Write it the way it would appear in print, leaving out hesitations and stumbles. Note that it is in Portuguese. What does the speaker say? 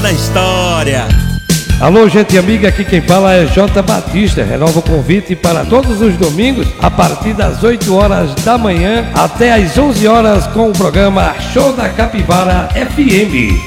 na história. Alô, gente amiga, aqui quem fala é J. Batista. Renova o convite para todos os domingos, a partir das 8 horas da manhã até as 11 horas, com o programa Show da Capivara FM.